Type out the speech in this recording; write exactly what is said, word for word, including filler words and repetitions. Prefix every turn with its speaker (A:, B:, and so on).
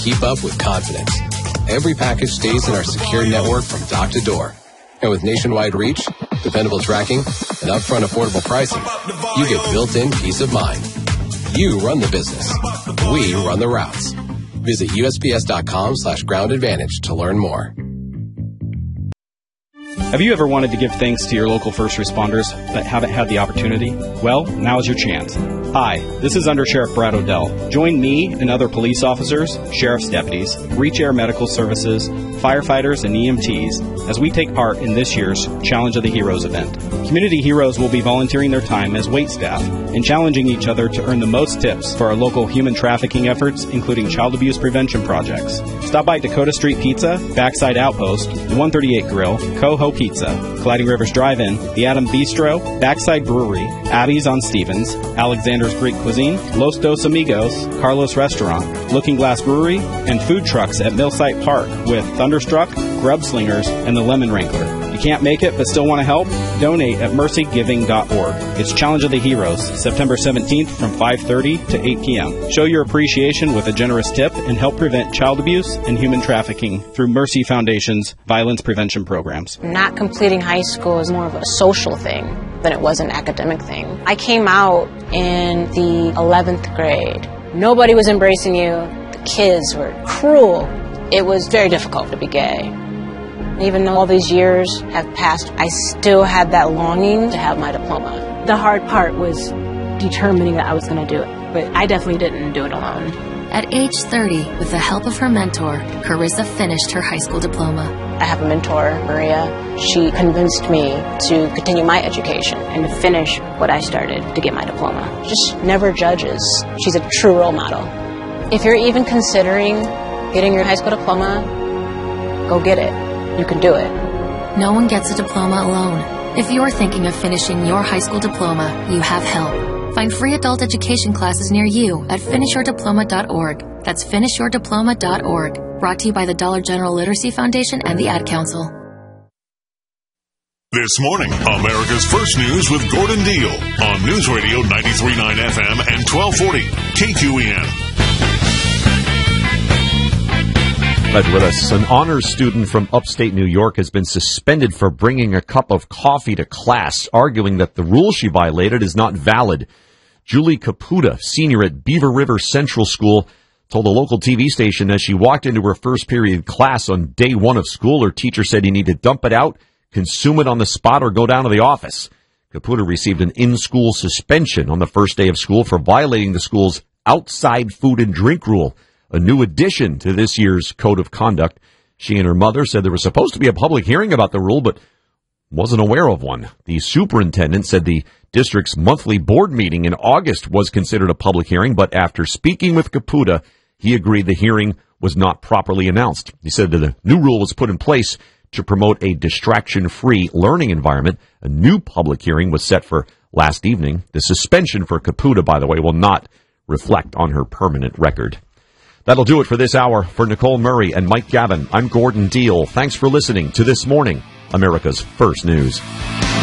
A: keep up with confidence. Every package stays in our secure network from dock to door. And with nationwide reach, dependable tracking, and upfront affordable pricing, you get built-in peace of mind. You run the business. We run the routes. Visit U S P S dot com slash ground advantage to learn more.
B: Have you ever wanted to give thanks to your local first responders but haven't had the opportunity? Well, now is your chance. Hi, this is Under Sheriff Brad Odell. Join me and other police officers, sheriff's deputies, Reach Air Medical Services, firefighters, and E M Ts as we take part in this year's Challenge of the Heroes event. Community heroes will be volunteering their time as wait staff and challenging each other to earn the most tips for our local human trafficking efforts, including child abuse prevention projects. Stop by Dakota Street Pizza, Backside Outpost, the one thirty-eight Grill, Coho Pizza, Colliding Rivers Drive-In, the Adam Bistro, Backside Brewery, Abby's on Stevens, Alexander's Greek Cuisine, Los Dos Amigos, Carlos Restaurant, Looking Glass Brewery, and food trucks at Millsite Park with Thunderstruck, Grub Slingers, and the Lemon Wrangler. You can't make it but still want to help? Donate at mercy giving dot org. It's Challenge of the Heroes, September seventeenth from five thirty to eight p.m. Show your appreciation with a generous tip and help prevent child abuse and human trafficking through Mercy Foundation's violence prevention programs.
C: Not completing high school is more of a social thing than it was an academic thing. I came out in the eleventh grade. Nobody was embracing you. The kids were cruel. It was very difficult to be gay. Even though all these years have passed, I still had that longing to have my diploma.
D: The hard part was determining that I was going to do it, but I definitely didn't do it alone.
E: At age thirty, with the help of her mentor, Carissa finished her high school diploma.
C: I have a mentor, Maria. She convinced me to continue my education and to finish what I started to get my diploma. Just never judges. She's a true role model. If you're even considering getting your high school diploma, go get it. You can do it.
E: No one gets a diploma alone. If you're thinking of finishing your high school diploma, you have help. Find free adult education classes near you at finish your diploma dot org. That's finish your diploma dot org. Brought to you by the Dollar General Literacy Foundation and the Ad Council.
F: This morning, America's First News with Gordon Deal on News Radio ninety-three point nine F M and twelve forty K Q E N.
G: With us, an honors student from upstate New York has been suspended for bringing a cup of coffee to class, arguing that the rule she violated is not valid. Julie Caputa, senior at Beaver River Central School, told a local T V station as she walked into her first period class on day one of school, her teacher said you need to dump it out, consume it on the spot, or go down to the office. Caputa received an in-school suspension on the first day of school for violating the school's outside food and drink rule, a new addition to this year's code of conduct. She and her mother said there was supposed to be a public hearing about the rule, but wasn't aware of one. The superintendent said the district's monthly board meeting in August was considered a public hearing, but after speaking with Caputa, he agreed the hearing was not properly announced. He said that the new rule was put in place to promote a distraction-free learning environment. A new public hearing was set for last evening. The suspension for Caputa, by the way, will not reflect on her permanent record. That'll do it for this hour. For Nicole Murray and Mike Gavin, I'm Gordon Deal. Thanks for listening to This Morning, America's First News.